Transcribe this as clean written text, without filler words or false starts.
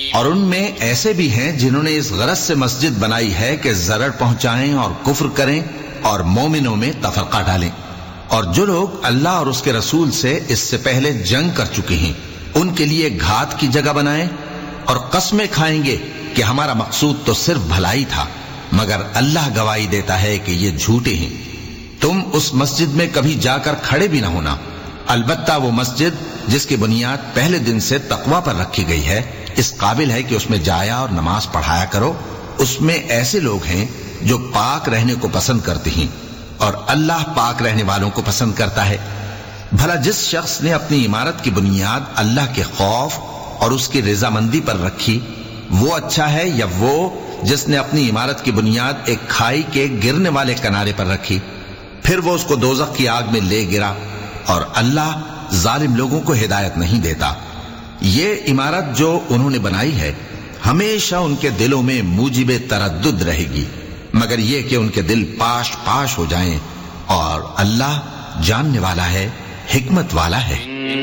اور ان میں ایسے بھی ہیں جنہوں نے اس غرض سے مسجد بنائی ہے کہ ضرر پہنچائیں اور کفر کریں اور مومنوں میں تفرقہ ڈالیں. اور جو لوگ اللہ اور اس کے رسول سے اس سے پہلے جنگ کر چکے ہیں ان کے لیے گھات کی جگہ بنائیں اور قسمیں کھائیں گے کہ ہمارا مقصود تو صرف بھلائی تھا، مگر اللہ گواہی دیتا ہے کہ یہ جھوٹے ہیں. تم اس مسجد میں کبھی جا کر کھڑے بھی نہ ہونا، البتہ وہ مسجد جس کی بنیاد پہلے دن سے تقوی پر رکھی گئی ہے اس قابل ہے کہ اس میں جایا اور نماز پڑھایا کرو. اس میں ایسے لوگ ہیں جو پاک رہنے کو پسند کرتے ہیں اور اللہ پاک رہنے والوں کو پسند کرتا ہے. بھلا جس شخص نے اپنی عمارت کی بنیاد اللہ کے خوف اور اس کی رضامندی پر رکھی وہ اچھا ہے یا وہ جس نے اپنی عمارت کی بنیاد ایک کھائی کے گرنے والے کنارے پر رکھی پھر وہ اس کو دوزخ کی آگ میں لے گرا؟ اور اللہ ظالم لوگوں کو ہدایت نہیں دیتا. یہ عمارت جو انہوں نے بنائی ہے ہمیشہ ان کے دلوں میں موجب تردد رہے گی، مگر یہ کہ ان کے دل پاش پاش ہو جائیں، اور اللہ جاننے والا ہے، حکمت والا ہے.